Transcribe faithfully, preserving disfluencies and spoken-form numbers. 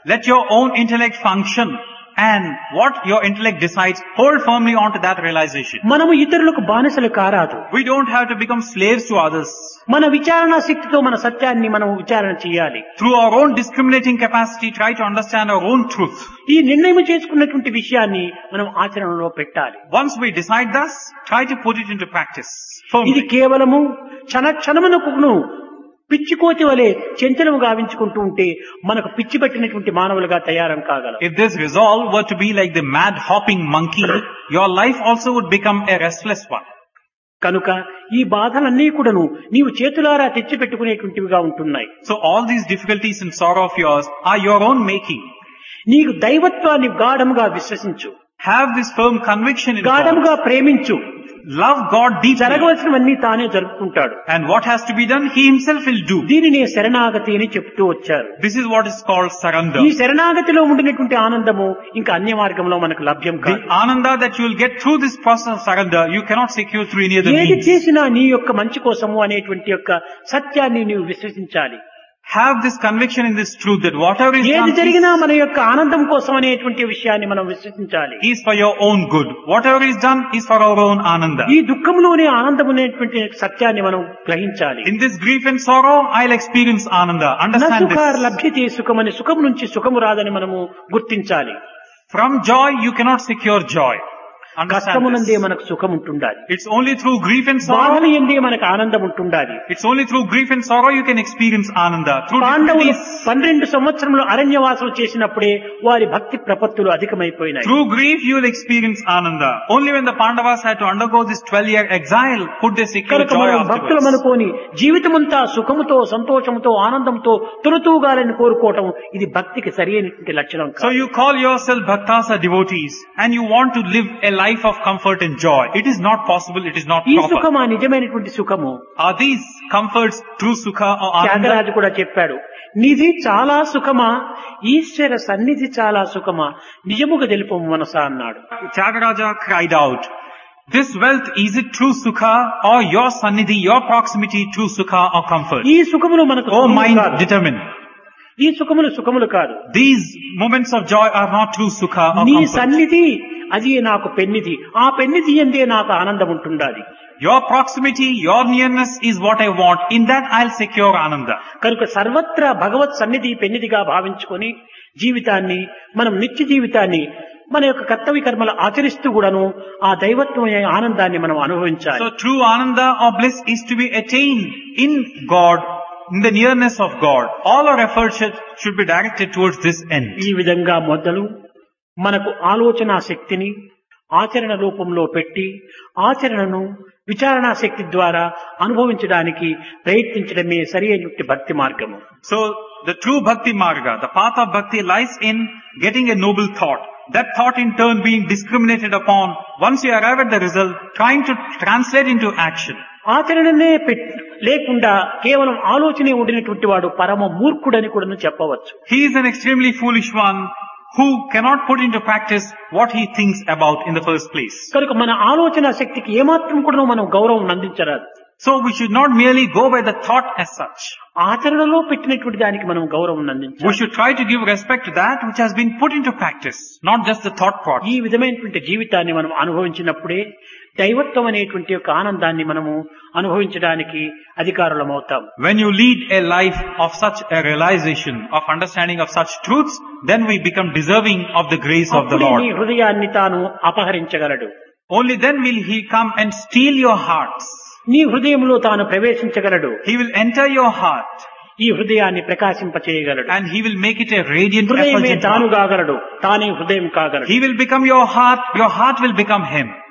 Let your own intellect function, and what your intellect decides, hold firmly on to that realization. మనము ఇతరులకు బానిసలు కారాదు. We don't have to become slaves to others. మన విచారణ శక్తితో మన సత్యాన్ని మనం విచారణ చేయాలి. Through our own discriminating capacity, try to understand our own truth. ఈ నిర్ణయం చేసుకున్నటువంటి విషయాన్ని మనం ఆచరణలో పెట్టాలి. Once we decide thus, try to put it into practice. ఇది Firmly. కేవలము క్షణ క్షణమునకును పిచ్చికోతి వలె చెంచలము గావించుకుంటూ ఉంటే మనకు పిచ్చి పట్టినటువంటి మానవులుగా తయారం కాగలం. If this resolve were to be like the mad hopping monkey, your life also would become a restless one. కనుక ఈ బాధలన్నీ కూడాను నీవు చేతులారా తెచ్చిపెట్టుకునేటువంటివిగా ఉంటున్నాయి. So all these difficulties and sorrow of yours are your own making. నీకు దైవత్వాన్ని గాఢముగా విశ్వసించు, Have this firm conviction in God. గాఢముగా ప్రేమించు. Love God deeply. జరగవలసినవన్నీ తానే జరుపుకుంటాడు. And what has to be done, He Himself will do. దీనినే శరణాగతి అని చెప్తూ వచ్చారు. This is what is called surrender. ఈ శరణాగతిలో ఉండినటువంటి ఆనందము ఇంకా అన్య మార్గంలో మనకు లభ్యం The కాదు. ananda that you will get through this process of surrender, you cannot secure through any other ఏది means. చేసినా నీ యొక్క మంచి కోసము అనేటువంటి యొక్క సత్యాన్ని నీవు విశ్వసించాలి. Have this conviction in this truth that whatever is ఏది done జరిగినా మన యొక్క ఆనందం కోసం అనేటువంటి విషయాన్ని మనం విశ్వసించాలి. is for your own good. Whatever is done is for our own ananda. ఈ దుఃఖంలోనే ఆనందం అనేటువంటి సత్యాన్ని మనం గ్రహించాలి. In this grief and sorrow, I'll experience ananda. Understand సుఖ this. లభ్యతే సుఖమని సుఖం నుంచి సుఖము రాదని మనము గుర్తించాలి. From joy, you cannot secure joy. Understand కష్టమునందే this. మనకు సుఖం ఉంటుండాలి. It's only through grief and బాధలు sorrow. ఎందే మనకు ఆనందం ఉంటుండాలి. It's only through grief and sorrow you can experience ananda. Through పాండవులు difficulties, పన్నెండు సంవత్సరములు అరణ్యవాసం చేసినప్పుడే వారి భక్తి ప్రపత్తులు అధికమైపోయినాయి. through grief you will experience ananda. Only when the Pandavas had to undergo this twelve-year exile could they secure కనుక joy మనం భక్తులు afterwards. అనుకోని జీవితమంతా సుఖముతో సంతోషముతో ఆనందంతో తులతూగాలని కోరుకోవటం ఇది భక్తికి సరి అయినటువంటి లక్షణం So కాదు. you call yourself bhaktas or devotees and you want to live a life of comfort and joy. It is not possible. It is not ఈ proper. సుఖమా నిజమైనటువంటి సుఖము? Are these comforts true sukha or ananda? Tyagaraju కూడా చెప్పాడు, నిధి చాలా సుఖమా, ఈశ్వర సన్నిధి చాలా సుఖమా, నిజముగా తెలుపము మనసా అన్నాడు. Tyagaraja cried out, this wealth, is it true sukha or your sannidhi, your proximity, true sukha or comfort? ఈ సుఖములు మనకు Oh సుఖములు mind, కాదు. determine. ఈ సుఖములు సుఖములు కాదు. These moments of joy are not true sukha or నీ comfort. సన్నిధి అది నాకు పెన్నిధి, ఆ పెన్నిధి ఎందే నాకు ఆనందం ఉంటుండాలి. Your proximity, your nearness is what I want. In that I'll secure ananda. కనుక సర్వత్రా భగవత్ సన్నిధి పెన్నిధిగా భావించుకొని జీవితాన్ని మనం నిత్య జీవితాన్ని మన యొక్క కర్తవ్య కర్మలు ఆచరిస్తూ కూడాను ఆ దైవత్వమైన ఆనందాన్ని మనం అనుభవించాలి. So true ananda or bliss is to be attained in God, in the nearness of God. All our efforts should, should be directed towards this end. ఈ విధంగా మొదలు మనకు ఆలోచన శక్తిని ఆచరణ రూపంలో పెట్టి ఆచరణను విచారణా శక్తి ద్వారా అనుభవించడానికి ప్రయత్నించడమే సరి అయినటువంటి భక్తి మార్గము. So the true bhakti marga, the path of bhakti lies in getting a noble thought. That thought in turn being discriminated upon. Once you arrive at the result, trying to translate into action. ఆచరణనే పెట్- లేకుండా కేవలం ఆలోచనే ఉండినటువంటి వాడు పరమ మూర్ఖుడని కూడా చెప్పవచ్చు. He is an extremely foolish one who cannot put into practice what he thinks about in the first place. కనుక మన ఆలోచన శక్తికి ఏమాత్రం కూడా మనం గౌరవం అందించరాదు. So we should not merely go by the thought as such. ఆచరణలో పెట్టినటువంటి దానికి మనం గౌరవం We అందించాలి. should try to give respect to that which has been put into practice, not just the thought part. ఈ విధమైనటువంటి జీవితాన్ని మనం అనుభవించినప్పుడే దైవత్వం అనేటువంటి యొక్క ఆనందాన్ని మనము అనుభవించడానికి అధికారులం అవుతాం. When you lead a life of such a realization, of understanding of such truths, then we become deserving of the grace of the అప్పుడే నీ Lord. హృదయాన్ని తాను అపహరించగలడు. Only then will He come and steal your hearts. నీ హృదయంలో తాను ప్రవేశించగలడు. He will enter your heart ఈ హృదయాన్ని ప్రకాశింపచేయగలడు. and He will make it a radiant, హృదయమే effulgent తాను heart. కాగలడు, తానే హృదయం కాగలడు. He will become your heart, your heart will become Him.